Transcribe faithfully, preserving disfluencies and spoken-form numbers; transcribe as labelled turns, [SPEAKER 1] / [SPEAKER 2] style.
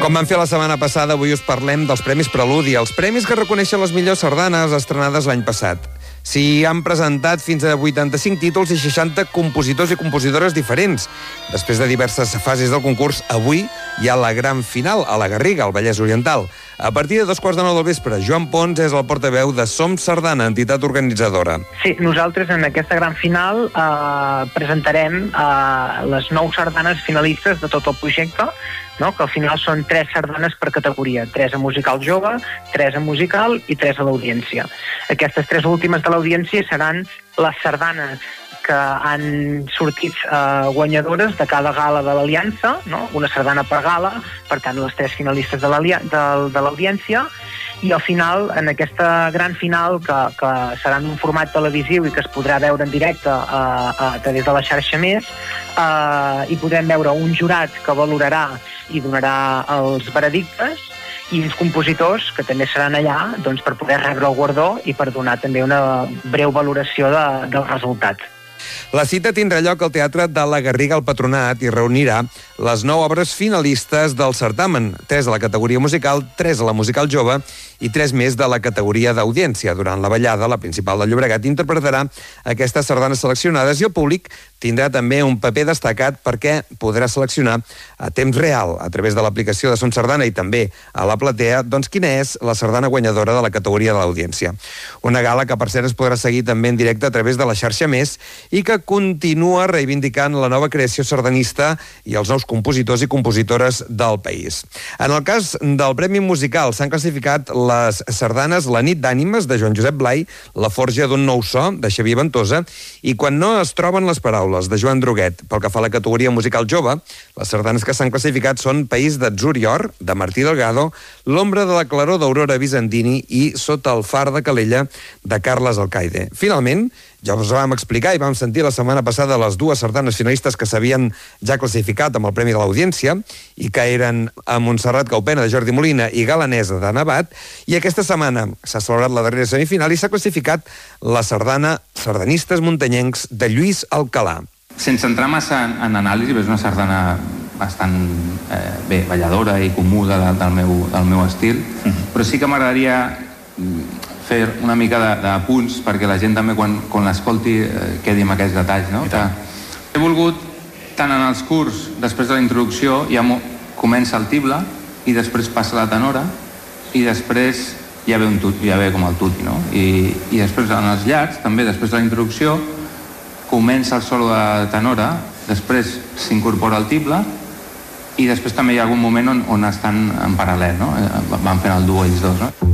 [SPEAKER 1] Com vam fer la setmana passada, avui us parlem dels Premis Preludi, els premis que reconeixen les millors sardanes estrenades l'any passat. S'hi han presentat fins a vuitanta-cinc títols i seixanta compositors i compositores diferents. Després de diverses fases del concurs, avui hi ha la gran final, a la Garriga, al Vallès Oriental. A partir de dos quarts de nou del vespre, Joan Pons és el portaveu de Som Sardana, entitat organitzadora.
[SPEAKER 2] Sí, nosaltres en aquesta gran final eh, presentarem eh, les nou sardanes finalistes de tot el projecte, no? Que al final són tres sardanes per categoria, tres a musical jove, tres a musical i tres a l'audiència. Aquestes tres últimes de l'audiència seran les sardanes que han sortit eh, guanyadores de cada gala de l'Aliança, no? Una sardana per gala, per tant les tres finalistes de l'audiència, i al final, en aquesta gran final, que, que serà en un format televisiu i que es podrà veure en directe a, a través de la xarxa Més, eh, hi podrem veure un jurat que valorarà i donarà els veredictes, i uns compositors que també seran allà doncs, per poder rebre el guardó i per donar també una breu valoració de, del resultat.
[SPEAKER 1] La cita tindrà lloc al Teatre de la Garriga al Patronat i reunirà les nou obres finalistes del certamen, tres a la categoria musical, tres a la musical jove i tres més de la categoria d'audiència. Durant la ballada, la principal de Llobregat interpretarà aquestes sardanes seleccionades i el públic tindrà també un paper destacat perquè podrà seleccionar a temps real, a través de l'aplicació de Son Sardana i també a la platea, doncs quina és la sardana guanyadora de la categoria de l'audiència. Una gala que, per cert, es podrà seguir també en directe a través de la xarxa Més i que continua reivindicant la nova creació sardanista i els nous compositors i compositores del país. En el cas del Premi Musical s'han classificat les sardanes La nit d'ànimes, de Joan Josep Blai, La forja d'un nou so, de Xavier Ventosa, i Quan no es troben les paraules, de Joan Droguet. Pel que fa a la categoria musical jove, les sardanes que s'han classificat són País d'atzur i or, de Martí Delgado, L'ombra de la claror, d'Aurora Bizantini i Sota el far de Calella, de Carles Alcaide. Finalment, ja us vam explicar i vam sentir la setmana passada les dues sardanes finalistes que s'havien ja classificat amb el Premi de l'Audiència i que eren a Montserrat Caupena, de Jordi Molina, i Galanesa, de Navat, i aquesta setmana s'ha celebrat la darrera semifinal i s'ha classificat la sardana Sardanistes muntanyencs, de Lluís Alcalà.
[SPEAKER 3] Sense entrar massa en, en anàlisi, és una sardana bastant eh, bé, balladora i comuda de, del, meu, del meu estil, mm-hmm. però sí que m'agradaria fer una mica d'apunts perquè la gent també quan, quan l'escolti eh, quedi amb aquests detalls, no? Que he volgut, tant en els curs, després de la introducció, ja comença el tible i després passa la tenora i després ja ve, un tut, ja ve com el tutti, no? I, i després en els llargs, també després de la introducció, comença el solo de tenora, després s'incorpora el tible i després també hi ha algun moment on, on estan en paral·lel, no? Van fent el duo ells dos, no?